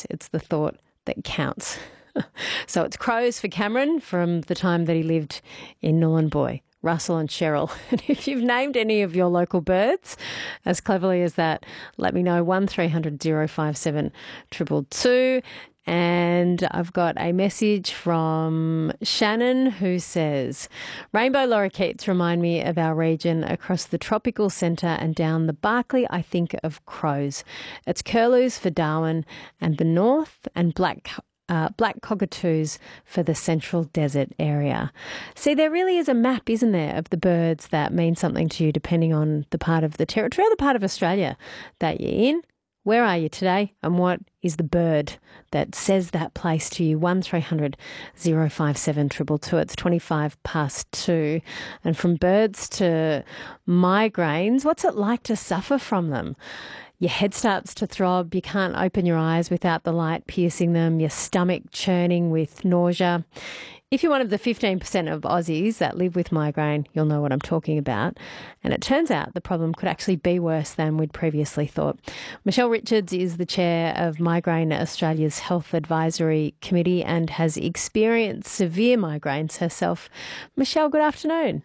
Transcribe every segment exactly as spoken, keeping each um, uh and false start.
worse. It's the thought that counts. So it's crows for Cameron from the time that he lived in Nhulunbuy. Russell and Cheryl. And if you've named any of your local birds as cleverly as that, let me know. one three hundred oh five seven two two two. And I've got a message from Shannon who says, rainbow lorikeets remind me of our region across the tropical centre and down the Barkly. I think of crows. It's curlews for Darwin and the north, and black Uh, black cockatoos for the central desert area. See, there really is a map, isn't there, of the birds that mean something to you depending on the part of the territory or the part of Australia that you're in. Where are you today, and what is the bird that says that place to you? one three hundred oh five seven two two two. It's twenty-five past two. And from birds to migraines, what's it like to suffer from them? Your head starts to throb, you can't open your eyes without the light piercing them, your stomach churning with nausea. If you're one of the fifteen percent of Aussies that live with migraine, you'll know what I'm talking about. And it turns out the problem could actually be worse than we'd previously thought. Michelle Richards is the chair of Migraine Australia's Health Advisory Committee and has experienced severe migraines herself. Michelle, good afternoon.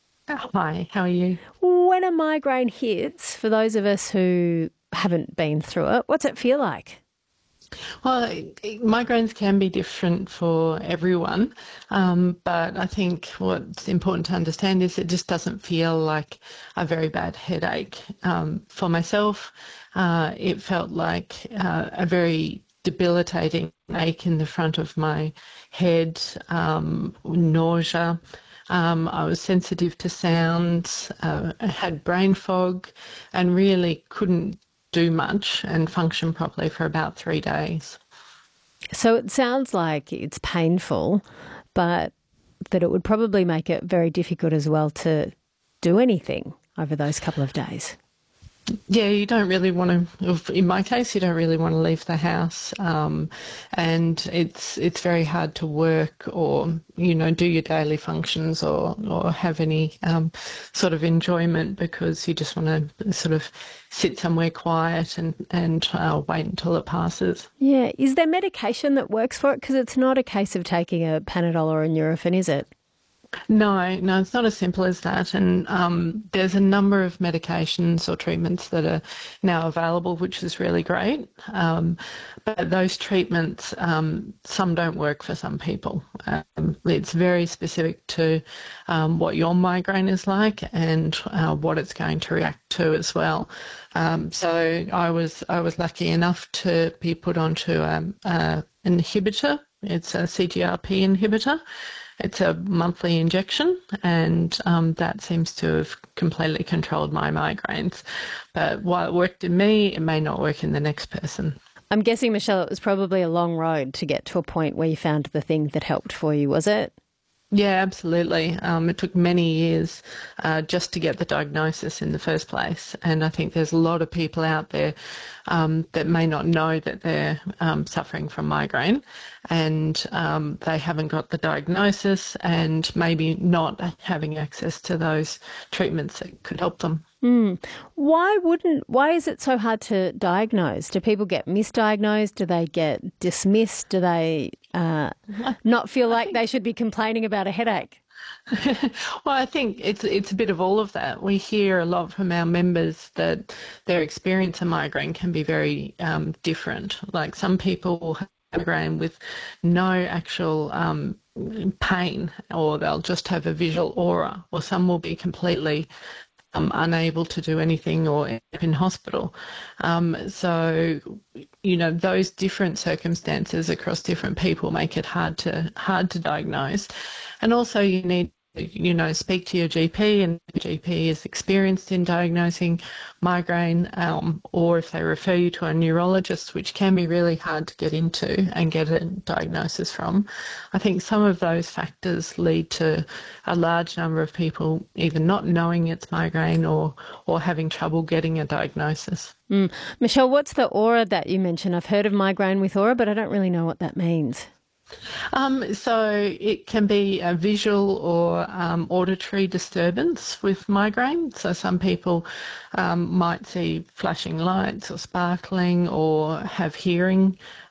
Hi, how are you? When a migraine hits, for those of us who haven't been through it, what's it feel like? Well, migraines can be different for everyone, um, but I think what's important to understand is it just doesn't feel like a very bad headache. Um, for myself, uh, it felt like uh, a very debilitating ache in the front of my head, um, nausea. Um, I was sensitive to sounds, uh, I had brain fog, and really couldn't do much and function properly for about three days. So it sounds like it's painful, but that it would probably make it very difficult as well to do anything over those couple of days. Yeah, you don't really want to, in my case, you don't really want to leave the house, um, and it's it's very hard to work or, you know, do your daily functions or, or have any um, sort of enjoyment, because you just want to sort of sit somewhere quiet and, and uh, wait until it passes. Yeah. Is there medication that works for it? Because it's not a case of taking a Panadol or a Nurofen, is it? No, no, it's not as simple as that. And um, there's a number of medications or treatments that are now available, which is really great. Um, but those treatments, um, some don't work for some people. Um, it's very specific to um, what your migraine is like and uh, what it's going to react to as well. Um, so I was I was lucky enough to be put onto um, uh, an inhibitor. It's a C G R P inhibitor. It's a monthly injection, and um, that seems to have completely controlled my migraines. But while it worked in me, it may not work in the next person. I'm guessing, Michelle, it was probably a long road to get to a point where you found the thing that helped for you, was it? Yeah, absolutely. Um, it took many years uh, just to get the diagnosis in the first place. And I think there's a lot of people out there um, that may not know that they're um, suffering from migraine, and um, they haven't got the diagnosis and maybe not having access to those treatments that could help them. Mm. Why wouldn't, why is it so hard to diagnose? Do people get misdiagnosed? Do they get dismissed? Do they uh, not feel like they should be complaining about a headache? Well, I think it's it's a bit of all of that. We hear a lot from our members that their experience of migraine can be very um, different. Like some people will have migraine with no actual um, pain, or they'll just have a visual aura, or some will be completely Um, unable to do anything or end up in hospital. Um, so, you know, those different circumstances across different people make it hard to hard to diagnose. And also you need to, you know, speak to your G P, and if your G P is experienced in diagnosing migraine, um, or if they refer you to a neurologist, which can be really hard to get into and get a diagnosis from. I think some of those factors lead to a large number of people either not knowing it's migraine or, or having trouble getting a diagnosis. Mm. Michelle, what's the aura that you mentioned? I've heard of migraine with aura, but I don't really know what that means. Um, so it can be a visual or um, auditory disturbance with migraine. So some people um, might see flashing lights or sparkling, or have hearing